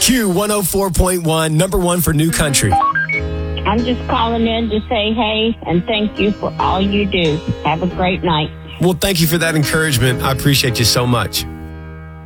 Q104.1, number one for new country. I'm just calling in to say hey and thank you for all you do. Have a great night. Well, thank you for that encouragement. I appreciate you so much.